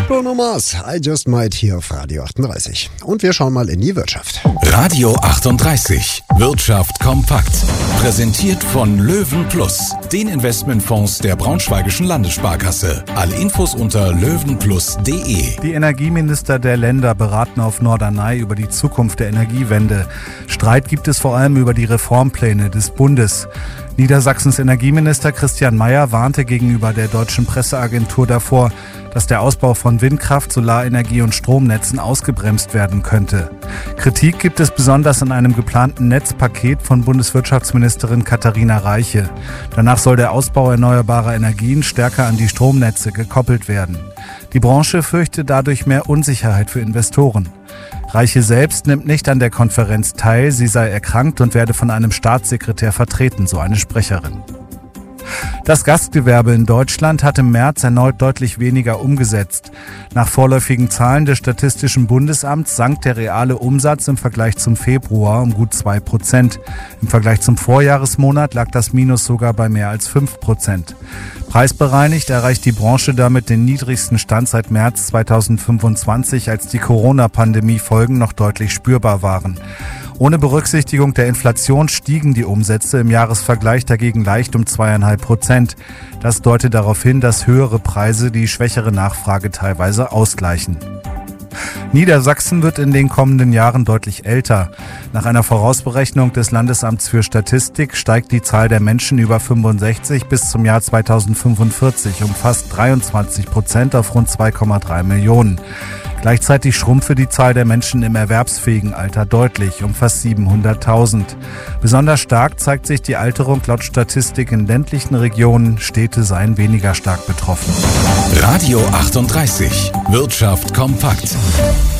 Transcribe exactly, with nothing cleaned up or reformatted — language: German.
Bruno Mars, I Just Might hier auf Radio achtunddreißig. Und wir schauen mal in die Wirtschaft. Radio achtunddreißig, Wirtschaft kompakt. Präsentiert von Löwen Plus, den Investmentfonds der Braunschweigischen Landessparkasse. Alle Infos unter löwenplus punkt de. Die Energieminister der Länder beraten auf Norderney über die Zukunft der Energiewende. Streit gibt es vor allem über die Reformpläne des Bundes. Niedersachsens Energieminister Christian Mayer warnte gegenüber der deutschen Presseagentur davor, dass der Ausbau von Windkraft, Solarenergie und Stromnetzen ausgebremst werden könnte. Kritik gibt es besonders an einem geplanten Netzpaket von Bundeswirtschaftsministerin Katharina Reiche. Danach soll der Ausbau erneuerbarer Energien stärker an die Stromnetze gekoppelt werden. Die Branche fürchtet dadurch mehr Unsicherheit für Investoren. Reiche selbst nimmt nicht an der Konferenz teil, sie sei erkrankt und werde von einem Staatssekretär vertreten, so eine Sprecherin. Das Gastgewerbe in Deutschland hat im März erneut deutlich weniger umgesetzt. Nach vorläufigen Zahlen des Statistischen Bundesamts sank der reale Umsatz im Vergleich zum Februar um gut zwei Prozent. Im Vergleich zum Vorjahresmonat lag das Minus sogar bei mehr als fünf Prozent. Preisbereinigt erreicht die Branche damit den niedrigsten Stand seit März zweitausendfünfundzwanzig, als die Corona-Pandemie-Folgen noch deutlich spürbar waren. Ohne Berücksichtigung der Inflation stiegen die Umsätze im Jahresvergleich dagegen leicht um zweieinhalb Prozent. Das deutet darauf hin, dass höhere Preise die schwächere Nachfrage teilweise ausgleichen. Niedersachsen wird in den kommenden Jahren deutlich älter. Nach einer Vorausberechnung des Landesamts für Statistik steigt die Zahl der Menschen über fünfundsechzig bis zum Jahr zweitausendfünfundvierzig um fast dreiundzwanzig Prozent auf rund zwei Komma drei Millionen. Gleichzeitig schrumpfe die Zahl der Menschen im erwerbsfähigen Alter deutlich, um fast siebenhunderttausend. Besonders stark zeigt sich die Alterung laut Statistik in ländlichen Regionen. Städte seien weniger stark betroffen. Radio achtunddreißig, Wirtschaft kompakt.